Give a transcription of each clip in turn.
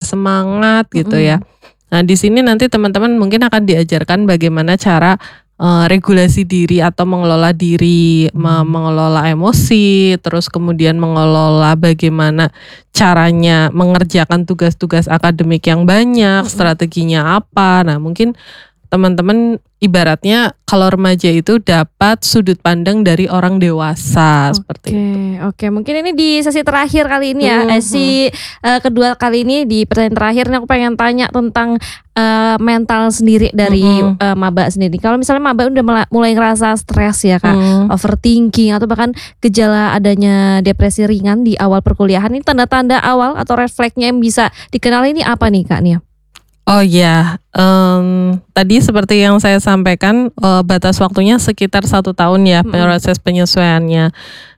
semangat gitu ya. Nah, di sini nanti teman-teman mungkin akan diajarkan bagaimana cara regulasi diri atau mengelola diri, mengelola emosi, terus kemudian mengelola bagaimana caranya mengerjakan tugas-tugas akademik yang banyak, strateginya apa. Nah, mungkin teman-teman ibaratnya kalau remaja itu dapat sudut pandang dari orang dewasa seperti itu. Oke, mungkin ini di sesi terakhir kali ini ya, kedua kali ini di pertanyaan terakhir ini aku pengen tanya tentang mental sendiri dari maba sendiri. Kalau misalnya maba udah mulai ngerasa stres ya Kak, overthinking atau bahkan gejala adanya depresi ringan di awal perkuliahan, ini tanda-tanda awal atau red flag-nya yang bisa dikenali ini apa nih Kak Nia? Oh ya, tadi seperti yang saya sampaikan batas waktunya sekitar 1 tahun ya proses penyesuaiannya.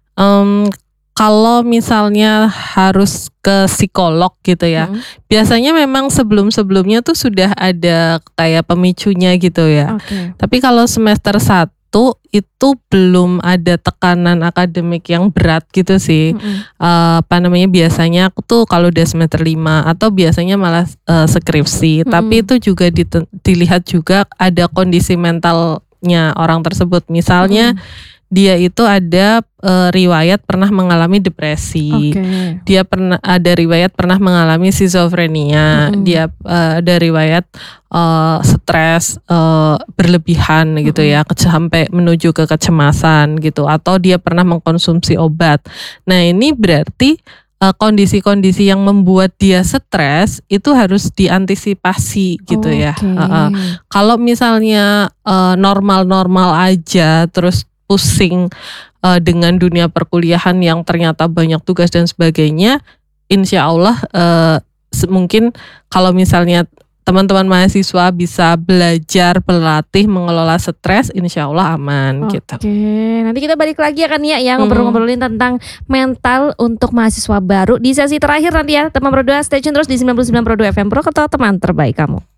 Kalau misalnya harus ke psikolog gitu ya, biasanya memang sebelum-sebelumnya tuh sudah ada kayak pemicunya gitu ya. Tapi kalau semester 1 itu belum ada tekanan akademik yang berat gitu sih. Biasanya aku tuh kalau udah semester 5 atau biasanya malah skripsi. Tapi itu juga dilihat juga ada kondisi mentalnya orang tersebut. Misalnya dia itu ada riwayat pernah mengalami depresi, dia ada riwayat pernah mengalami skizofrenia, dia ada riwayat stres berlebihan gitu ya, sampai menuju ke kecemasan gitu, atau dia pernah mengkonsumsi obat. Nah, ini berarti kondisi-kondisi yang membuat dia stres itu harus diantisipasi gitu ya. Kalau misalnya normal-normal aja terus pusing dengan dunia perkuliahan yang ternyata banyak tugas dan sebagainya, insya Allah mungkin kalau misalnya teman-teman mahasiswa bisa belajar, berlatih mengelola stres, insya Allah aman gitu. Nanti kita balik lagi ya kan ya ngobrol-ngobrolin tentang mental untuk mahasiswa baru di sesi terakhir nanti ya. Teman Pro 2 stay tune terus di 99 Pro 2 FM Pro, atau teman terbaik kamu.